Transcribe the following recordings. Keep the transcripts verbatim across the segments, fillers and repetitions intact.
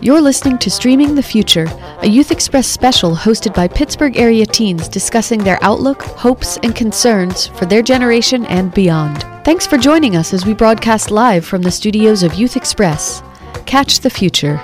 You're listening to Streaming the Future, a Youth Express special hosted by Pittsburgh area teens discussing their outlook, hopes, and concerns for their generation and beyond. Thanks for joining us as we broadcast live from the studios of Youth Express. Catch the future.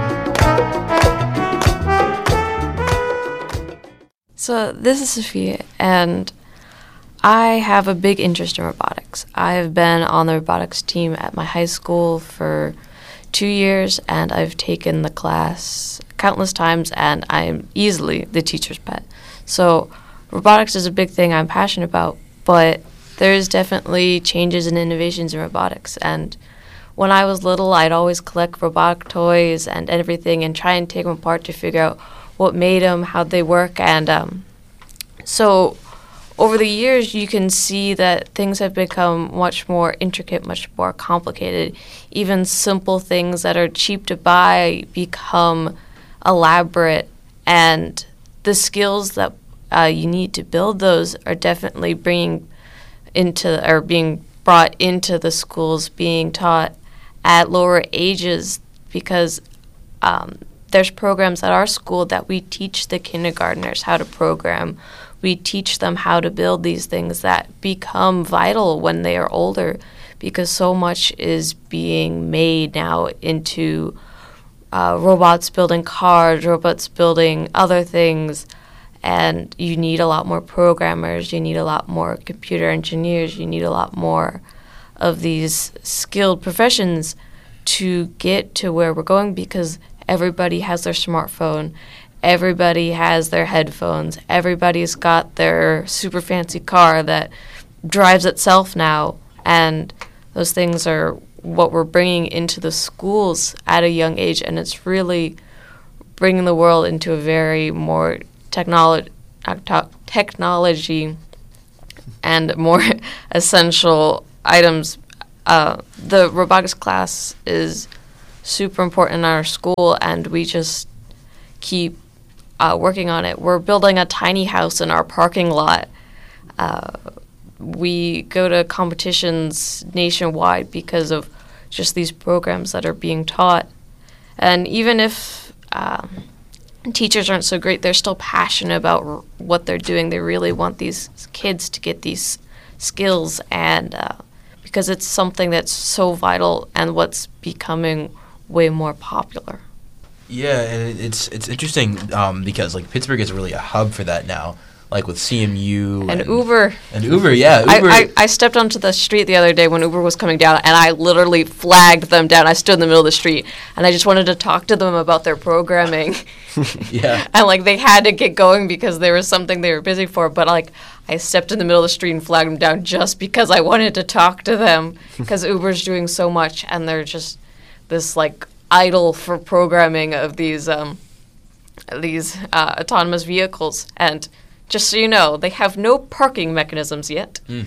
So this is Sophia, and I have a big interest in robotics. I have been on the robotics team at my high school for two years, and I've taken the class countless times, and I'm easily the teacher's pet. So robotics is a big thing I'm passionate about, but there's definitely changes and innovations in robotics. And when I was little, I'd always collect robotic toys and everything and try and take them apart to figure out what made them, how they work. And um, so over the years, you can see that things have become much more intricate, much more complicated. Even simple things that are cheap to buy become elaborate, and the skills that uh, you need to build those are definitely bringing into or being brought into the schools, being taught at lower ages, because um, there's programs at our school that we teach the kindergartners how to program. We teach them how to build these things that become vital when they are older, because so much is being made now into uh, robots building cars, robots building other things, and you need a lot more programmers, you need a lot more computer engineers, you need a lot more of these skilled professions to get to where we're going, because everybody has their smartphone. Everybody has their headphones. Everybody's got their super fancy car that drives itself now. And those things are what we're bringing into the schools at a young age. And it's really bringing the world into a very more technolo- technology and more essential items. Uh, the robotics class is super important in our school, and we just keep Uh, working on it. We're building a tiny house in our parking lot. Uh, we go to competitions nationwide because of just these programs that are being taught. And even if uh, teachers aren't so great, they're still passionate about r- what they're doing. They really want these kids to get these skills, and uh, because it's something that's so vital and what's becoming way more popular. Yeah, and it's it's interesting um, because like Pittsburgh is really a hub for that now, like with C M U and, and Uber. And Uber, yeah. Uber. I, I, I stepped onto the street the other day when Uber was coming down, and I literally flagged them down. I stood in the middle of the street, and I just wanted to talk to them about their programming. Yeah. And like they had to get going because there was something they were busy for, but like I stepped in the middle of the street and flagged them down just because I wanted to talk to them, because Uber's doing so much, and they're just this like idol for programming of these um, these uh, autonomous vehicles. And just so you know, they have no parking mechanisms yet. Mm.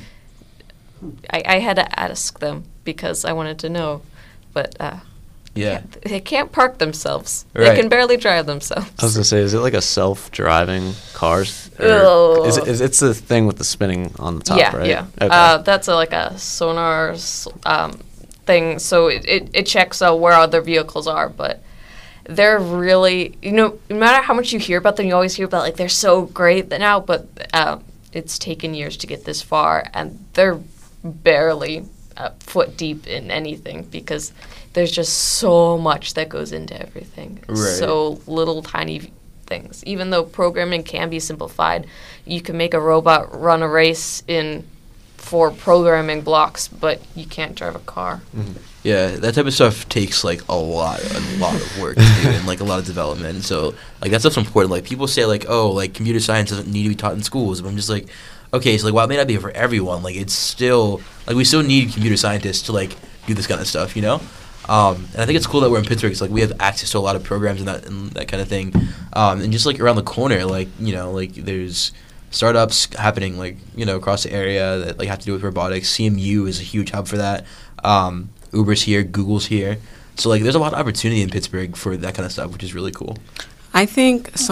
I, I had to ask them because I wanted to know, but uh, yeah, they can't park themselves. Right. They can barely drive themselves. I was gonna say, is it like a self-driving cars? Or is it, is it's the thing with the spinning on the top, yeah, right? Yeah, okay. uh, that's a, like a sonar um, thing, so it, it, it checks out where other vehicles are, but they're really, you know, no matter how much you hear about them, you always hear about, like, they're so great now, but uh, it's taken years to get this far, and they're barely a foot deep in anything, because there's just so much that goes into everything. Right. So little tiny things. Even though programming can be simplified, you can make a robot run a race in four programming blocks, but you can't drive a car. Mm-hmm. Yeah, that type of stuff takes like a lot, a lot of work to do, and like a lot of development. So like that stuff's important. Like people say like, oh, like computer science doesn't need to be taught in schools, but I'm just like, okay, so like while it may not be for everyone, like it's still like we still need computer scientists to like do this kind of stuff, you know. Um, and I think it's cool that we're in Pittsburgh. It's like we have access to a lot of programs and that and that kind of thing. Um, and just like around the corner, like you know, like there's startups happening like you know across the area that like have to do with robotics. C M U is a huge hub for that. Um, Uber's here, Google's here, so like there's a lot of opportunity in Pittsburgh for that kind of stuff, which is really cool. I think some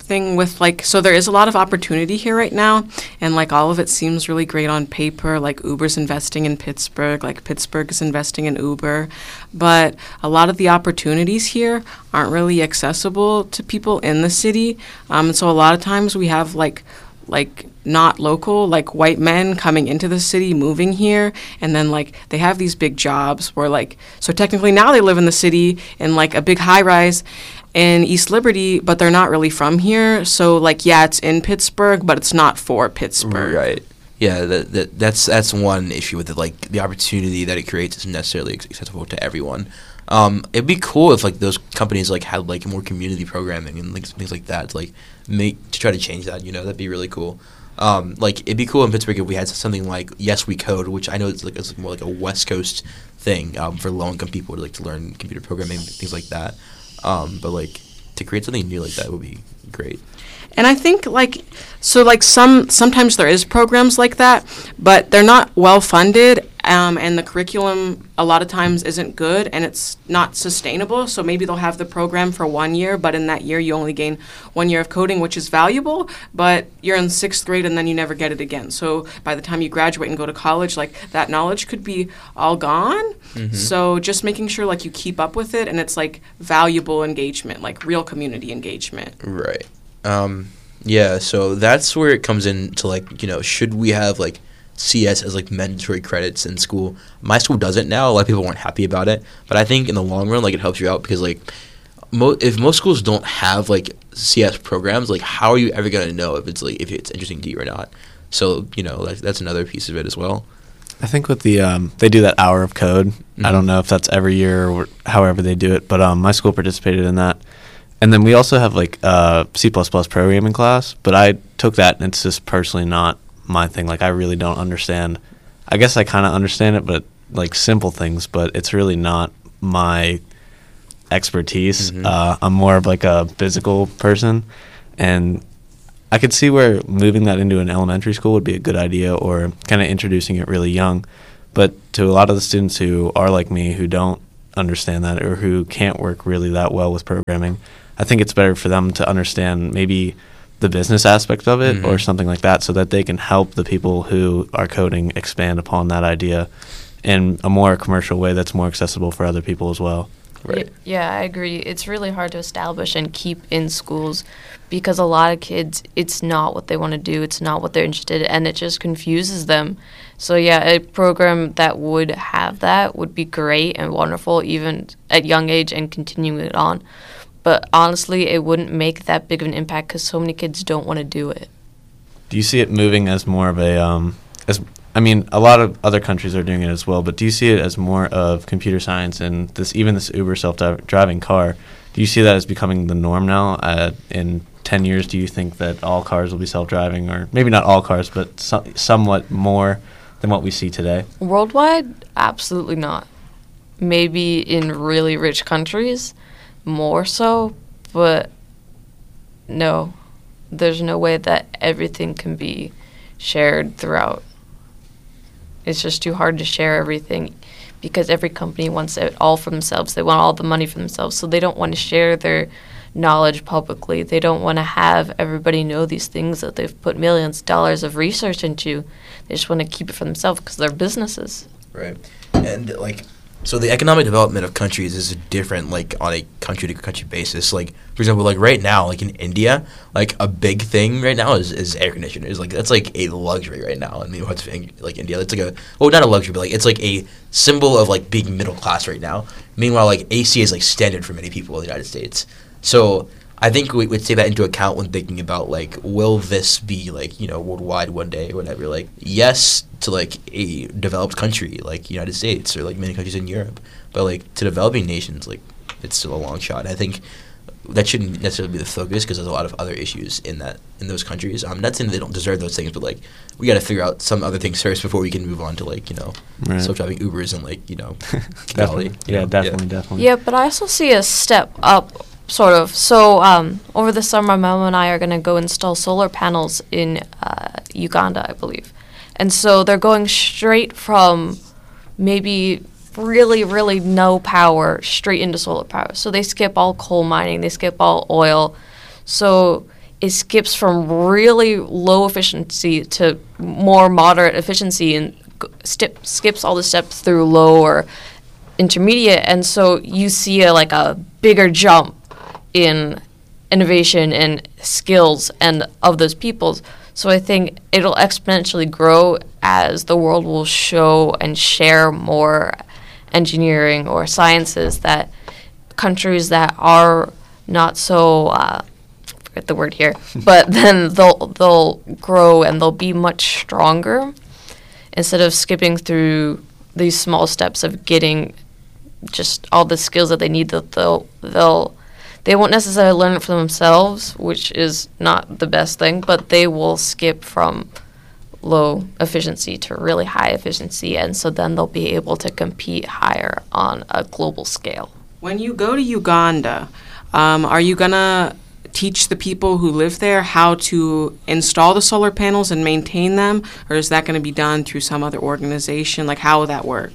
thing with like, so there is a lot of opportunity here right now, and like all of it seems really great on paper. Like Uber's investing in Pittsburgh, like Pittsburgh is investing in Uber, but a lot of the opportunities here aren't really accessible to people in the city. Um, and so a lot of times we have like like not local, like white men coming into the city, moving here, and then like they have these big jobs where like, so technically now they live in the city in like a big high rise in East Liberty, but they're not really from here. So like, yeah, it's in Pittsburgh, but it's not for Pittsburgh. Right. Yeah, that, that that's that's one issue with it. Like the opportunity that it creates isn't necessarily accessible to everyone. Um, it'd be cool if like those companies like had like more community programming and like things like that to like make to try to change that. You know, that'd be really cool. Um, like it'd be cool in Pittsburgh if we had something like Yes We Code, which I know it's like it's more like a West Coast thing um, for low income people to like to learn computer programming, things like that. Um, but like to create something new like that would be great. And I think like, so like some, sometimes there is programs like that, but they're not well funded, um, and the curriculum a lot of times isn't good and it's not sustainable. So maybe they'll have the program for one year, but in that year you only gain one year of coding, which is valuable, but you're in sixth grade and then you never get it again. So by the time you graduate and go to college, like that knowledge could be all gone. Mm-hmm. So just making sure like you keep up with it and it's like valuable engagement, like real community engagement. Right. Um, yeah, so that's where it comes into, like, you know, should we have, like, C S as, like, mandatory credits in school? My school doesn't now. A lot of people weren't happy about it. But I think in the long run, like, it helps you out because, like, mo- if most schools don't have, like, C S programs, like, how are you ever going to know if it's, like, if it's interesting to you or not? So, you know, that's, that's another piece of it as well. I think with the, um, they do that hour of code. Mm-hmm. I don't know if that's every year or however they do it, but um, my school participated in that. And then we also have, like, uh, C plus plus programming class, but I took that, and it's just personally not my thing. Like, I really don't understand. I guess I kind of understand it, but, like, simple things, but it's really not my expertise. Mm-hmm. Uh, I'm more of, like, a physical person, and I could see where moving that into an elementary school would be a good idea or kind of introducing it really young. But to a lot of the students who are like me, who don't understand that or who can't work really that well with programming, I think it's better for them to understand maybe the business aspect of it mm-hmm. or something like that so that they can help the people who are coding expand upon that idea in a more commercial way that's more accessible for other people as well. Right. Yeah, I agree. It's really hard to establish and keep in schools because a lot of kids, it's not what they want to do. It's not what they're interested in, and it just confuses them. So, yeah, a program that would have that would be great and wonderful even at young age and continuing it on. But honestly, it wouldn't make that big of an impact because so many kids don't want to do it. Do you see it moving as more of a, um, as I mean, a lot of other countries are doing it as well, but do you see it as more of computer science and this, even this Uber self-driving car? Do you see that as becoming the norm now? Uh, in ten years, do you think that all cars will be self-driving, or maybe not all cars, but so, somewhat more than what we see today? Worldwide, absolutely not. Maybe in really rich countries, more so, but no, there's no way that everything can be shared throughout. It's just too hard to share everything because every company wants it all for themselves. They want all the money for themselves, so they don't want to share their knowledge publicly. They don't want to have everybody know these things that they've put millions of dollars of research into. They just want to keep it for themselves because they're businesses. Right. And, like, so the economic development of countries is different, like, on a country-to-country basis. Like, for example, like, right now, like, in India, like, a big thing right now is, is air conditioners. Like, that's, like, a luxury right now in the parts of, like, India. It's, like, a, well, not a luxury, but, like, it's, like, a symbol of, like, being middle class right now. Meanwhile, like, A C is, like, standard for many people in the United States. So I think we would take that into account when thinking about, like, will this be, like, you know, worldwide one day or whatever. Like, yes, to, like, a developed country like United States or, like, many countries in Europe. But, like, to developing nations, like, it's still a long shot. I think that shouldn't necessarily be the focus because there's a lot of other issues in that in those countries. I'm not saying they don't deserve those things, but, like, we got to figure out some other things first before we can move on to, like, you know, right. self-driving Ubers and, like, you know, definitely. Yeah, know? definitely, yeah. definitely. Yeah, but I also see a step up. Sort of. So um, over the summer, my mom and I are going to go install solar panels in uh, Uganda, I believe. And so they're going straight from maybe really, really no power straight into solar power. So they skip all coal mining. They skip all oil. So it skips from really low efficiency to more moderate efficiency and stip, skips all the steps through low or intermediate. And so you see a, like a bigger jump in innovation and skills and of those peoples. So I think it'll exponentially grow as the world will show and share more engineering or sciences that countries that are not so uh, forget the word here, but then they'll they'll grow and they'll be much stronger instead of skipping through these small steps of getting just all the skills that they need. That they'll they'll they won't necessarily learn it for themselves, which is not the best thing, but they will skip from low efficiency to really high efficiency, and so then they'll be able to compete higher on a global scale. When you go to Uganda, um, are you going to teach the people who live there how to install the solar panels and maintain them, or is that going to be done through some other organization? Like, how will that work?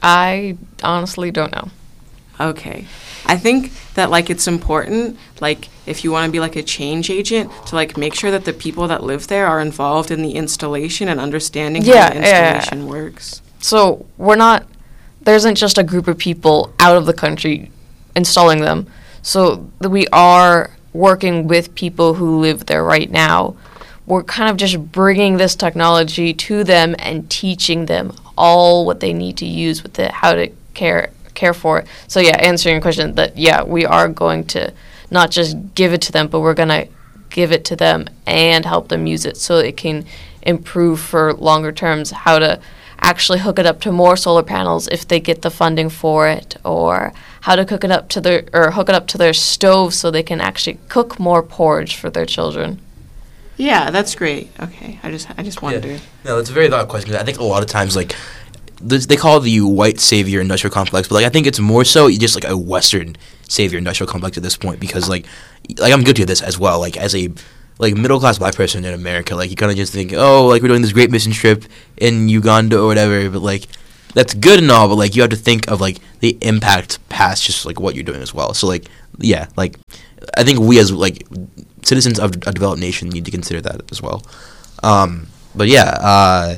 I honestly don't know. Okay. I think that, like, it's important, like, if you want to be, like, a change agent, to, like, make sure that the people that live there are involved in the installation and understanding Yeah, how the yeah, installation yeah. works. So we're not, there isn't just a group of people out of the country installing them. So th- we are working with people who live there right now. We're kind of just bringing this technology to them and teaching them all what they need to use with it, how to care care for it. So yeah, answering your question, that yeah, we are going to not just give it to them, but we're going to give it to them and help them use it so it can improve for longer terms, how to actually hook it up to more solar panels if they get the funding for it, or how to cook it up to their or hook it up to their stove so they can actually cook more porridge for their children. Yeah, that's great. Okay, I just I just wanted Yeah. to... No, it's a very valid question. I think a lot of times, like, this, they call it the white savior industrial complex, but like I think it's more so just like a Western savior industrial complex at this point, because like, like I'm guilty of this as well. Like as a like middle class black person in America, like you kind of just think, oh, like we're doing this great mission trip in Uganda or whatever, but like that's good and all, but like you have to think of like the impact past just like what you're doing as well. So like yeah, like I think we as like citizens of a developed nation need to consider that as well. Um, but yeah, uh,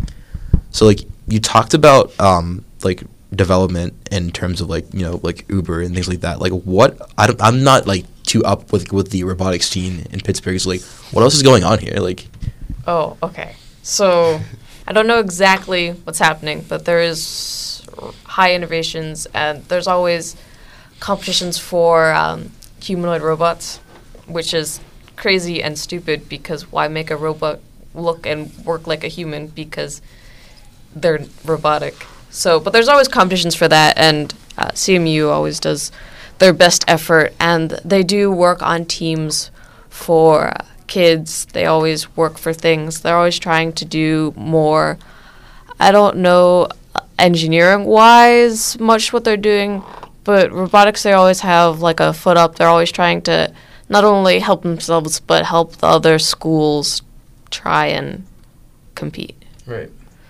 so like you talked about um, like development in terms of like you know like Uber and things like that. Like what I don't, I'm not like too up with with the robotics scene in Pittsburgh. So like what else is going on here? Like Oh, okay. So I don't know exactly what's happening, but there is high innovations, and there's always competitions for um, humanoid robots, which is crazy and stupid, because why make a robot look and work like a human, because they're robotic. So, but there's always competitions for that, and uh, C M U always does their best effort, and they do work on teams for uh, kids. They always work for things. They're always trying to do more. I don't know engineering-wise much what they're doing, but robotics, they always have like a foot up. They're always trying to not only help themselves, but help the other schools try and compete. right.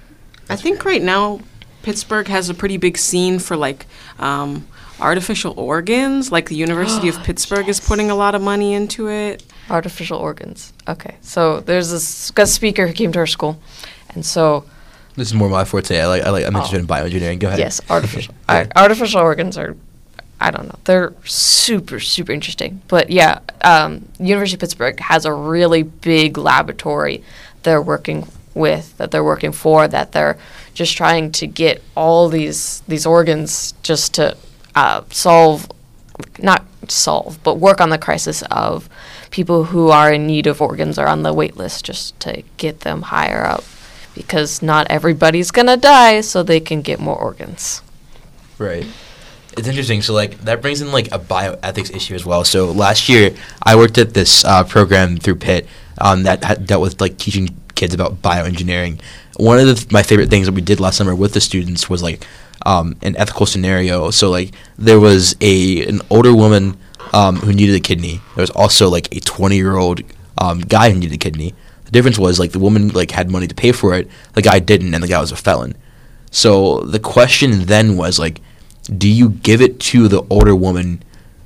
I think right now Pittsburgh has a pretty big scene for like um, artificial organs. Like the University of Pittsburgh is putting a lot of money into it. Artificial organs. Okay. So there's this guest speaker who came to our school, and so This is more my forte. I like I like I'm interested Oh. in bioengineering. Go ahead. yes, artificial ar- artificial organs are, I don't know, they're super super interesting. But yeah, um, University of Pittsburgh has a really big laboratory they're working with, that they're working for, that they're just trying to get all these these organs just to uh, solve, not solve, but work on the crisis of people who are in need of organs or on the wait list, just to get them higher up, because not everybody's gonna die, so they can get more organs. Right. It's interesting. So, like, that brings in, like, a bioethics issue as well. So, last year, I worked at this uh, program through Pitt um, that had dealt with, like, teaching kids about bioengineering. One of the th- my favorite things that we did last summer with the students was, like, um, an ethical scenario. So, like, there was a an older woman um, who needed a kidney. There was also, like, a twenty-year-old um, guy who needed a kidney. The difference was, like, the woman, like, had money to pay for it. The guy didn't, and the guy was a felon. So, the question then was, like, do you give it to the older woman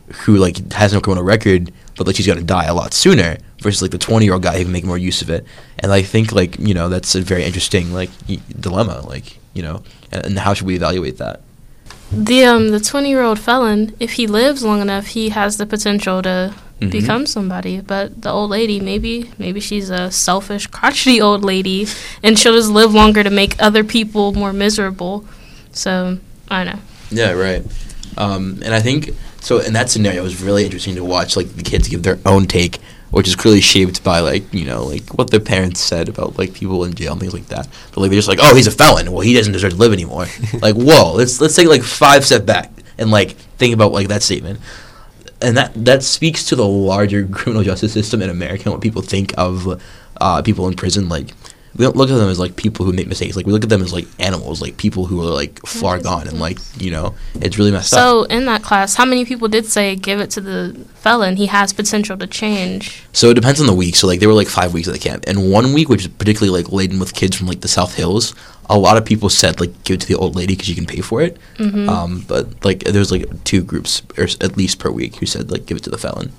who like has no criminal record, but like she's gonna die a lot sooner, versus like the twenty year old guy who can make more use of it. And I think like you know that's a very interesting like y- dilemma, like you know, and, and how should we evaluate that? The um the twenty year old felon, if he lives long enough, he has the potential to Mhm. become somebody. But the old lady, maybe maybe she's a selfish, crotchety old lady, and she'll just live longer to make other people more miserable. So I don't know. Yeah, right. Um, and I think so. In that scenario, it was really interesting to watch like the kids give their own take, which is clearly shaped by like you know like what their parents said about like people in jail and things like that. But like they're just like, oh, he's a felon. Well, he doesn't deserve to live anymore. Like, whoa, let's let's take like five step back and like think about like that statement. And that that speaks to the larger criminal justice system in America and what people think of uh, people in prison. Like, we don't look at them as like people who make mistakes. Like, we look at them as like animals, like people who are like far gone, and like you know, it's really messed up. So in that class, how many people did say give it to the felon? He has potential to change. So it depends on the week. So like there were like five weeks at the camp, and one week, which is particularly like laden with kids from like the South Hills, a lot of people said like give it to the old lady because she can pay for it. Mm-hmm. Um, but like there was like two groups or s- at least per week who said like give it to the felon.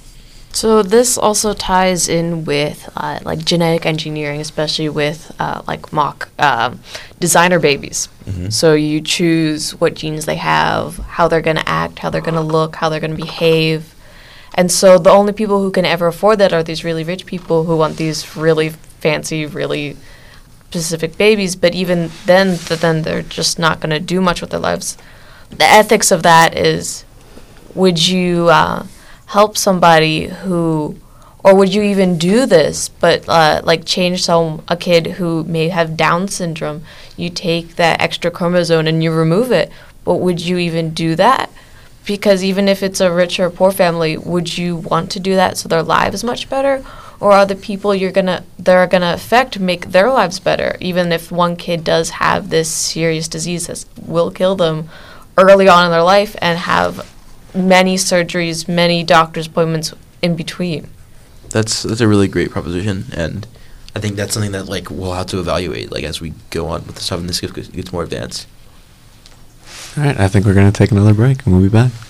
So this also ties in with uh, like genetic engineering, especially with uh, like mock um, designer babies. Mhm. So you choose what genes they have, how they're going to act, how they're going to look, how they're going to behave. And so the only people who can ever afford that are these really rich people who want these really fancy, really specific babies. But even then, th- then they're just not going to do much with their lives. The ethics of that is, would you uh, help somebody who, or would you even do this, but uh, like change some a kid who may have Down syndrome? You take that extra chromosome and you remove it, but would you even do that? Because even if it's a rich or poor family, would you want to do that so their lives is much better? Or are the people you're gonna that are gonna affect make their lives better? Even if one kid does have this serious disease that will kill them early on in their life and have many surgeries, many doctor's appointments in between. That's that's a really great proposition, and I think that's something that like we'll have to evaluate like as we go on with the stuff and this gets, gets more advanced. All right, I think we're going to take another break, and we'll be back.